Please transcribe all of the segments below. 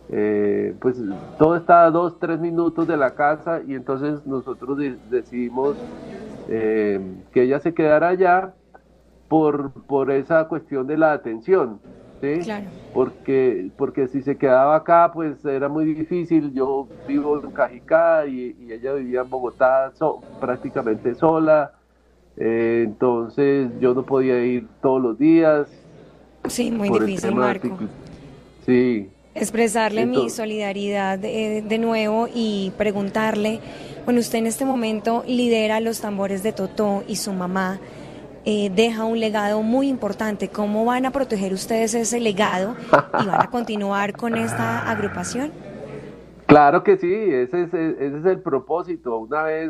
pues todo está a 2, 3 minutos de la casa y entonces nosotros decidimos que ella se quedara allá por esa cuestión de la atención, ¿sí? Claro. Porque si se quedaba acá, pues era muy difícil. Yo vivo en Cajicá y ella vivía en Bogotá prácticamente sola, entonces yo no podía ir todos los días Sí, muy por el difícil, tema, Marco. sí, Expresarle mi entonces, solidaridad de nuevo y preguntarle, bueno, usted en este momento lidera los tambores de Totó y su mamá deja un legado muy importante. ¿Cómo van a proteger ustedes ese legado y van a continuar con esta agrupación? claro que sí, ese es el propósito. Una vez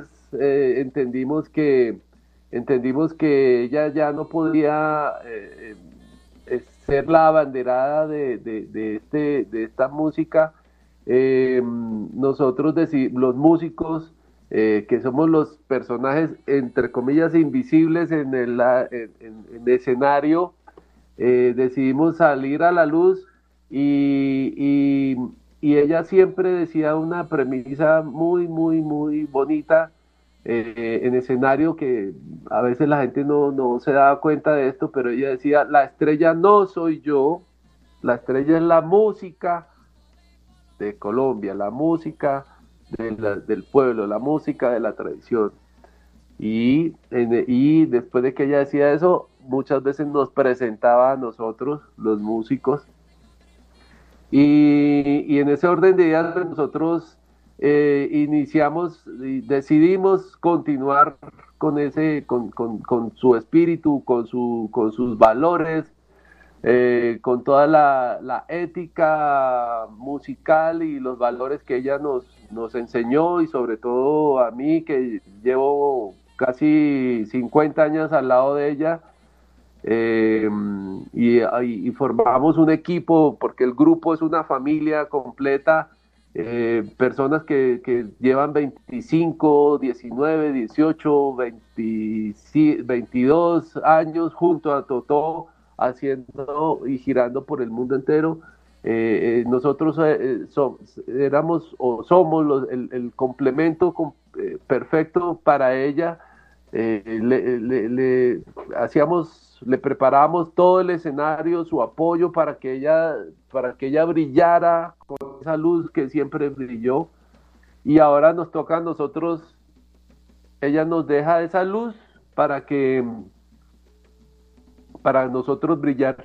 entendimos que ella ya no podía ser la abanderada de esta música. Nosotros los músicos, que somos los personajes entre comillas invisibles en el escenario, decidimos salir a la luz y, y, y ella siempre decía una premisa muy, muy, muy bonita en escenario que a veces la gente no se daba cuenta de esto, pero ella decía, la estrella no soy yo, la estrella es la música de Colombia, la música del pueblo, la música de la tradición. Y después de que ella decía eso, muchas veces nos presentaba a nosotros, los músicos, y en ese orden de ideas pues, nosotros iniciamos y decidimos continuar con su espíritu, con sus valores, con toda la ética musical y los valores que ella nos enseñó y sobre todo a mí que llevo casi 50 años al lado de ella, eh, y formamos un equipo porque el grupo es una familia completa, personas que llevan 25, 19, 18, 20, 22 años junto a Totó haciendo y girando por el mundo entero. Nosotros éramos o somos el complemento perfecto para ella. Le hacíamos, le preparábamos todo el escenario, su apoyo para que ella brillara con esa luz que siempre brilló. Y ahora nos toca a nosotros, ella nos deja esa luz para que, para nosotros brillar.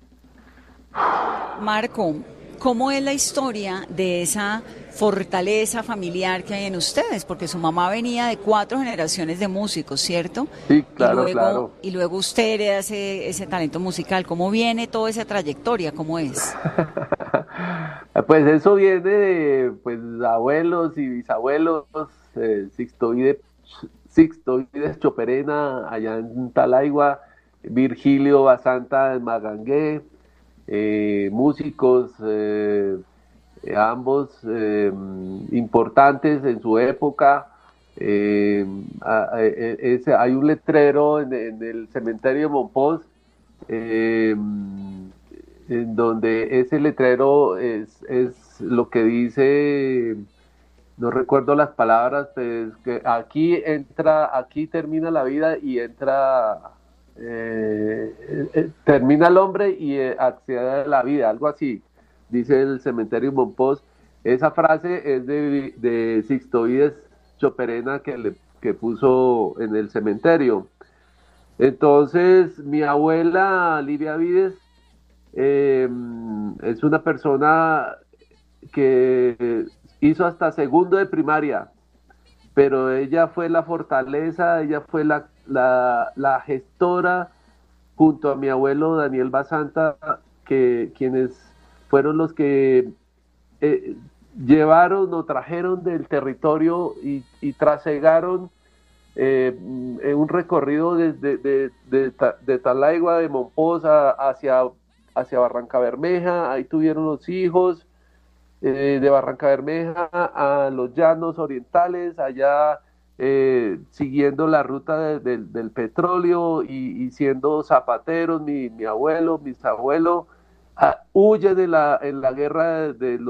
Marco, ¿cómo es la historia de esa fortaleza familiar que hay en ustedes? Porque su mamá venía de 4 generaciones de músicos, ¿cierto? Sí, Y claro, luego, claro. y luego usted hereda ese talento musical. ¿Cómo viene toda esa trayectoria? ¿Cómo es? Pues eso viene de pues abuelos y bisabuelos, Sixtoides, Sixtoides Choperena allá en Talaigua, Virgilio Basanta en Magangué, músicos ambos importantes en su época. Hay un letrero en el cementerio de Monpós, eh, en donde ese letrero es lo que dice, no recuerdo las palabras, pues que aquí termina la vida y termina el hombre y accede a la vida, algo así, dice el cementerio Monpós. Esa frase es de Sixtoides Choperena que puso en el cementerio. Entonces, mi abuela Livia Vides eh, es una persona que hizo hasta segundo de primaria, pero ella fue la fortaleza, ella fue la gestora junto a mi abuelo Daniel Basanta, quienes fueron los que eh, llevaron o trajeron del territorio y trasegaron en un recorrido desde de Talaigua, de Momposa hacia Barranca Bermeja. Ahí tuvieron los hijos, de Barranca Bermeja a los llanos orientales, allá siguiendo la ruta del petróleo y siendo zapateros. Mi abuelo, mis abuelos, huyen en la guerra de los